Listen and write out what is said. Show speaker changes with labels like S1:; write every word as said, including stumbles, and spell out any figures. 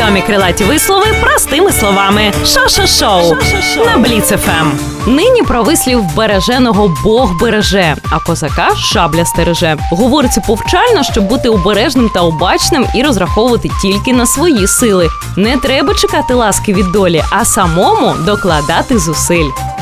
S1: Відомі крилаті вислови простими словами. Шо-шо-шоу на Бліц еф ем. Нині про вислів береженого Бог береже, а козака шабля стереже. Говориться повчально, щоб бути обережним та обачним і розраховувати тільки на свої сили. Не треба чекати ласки від долі, а самому докладати зусиль.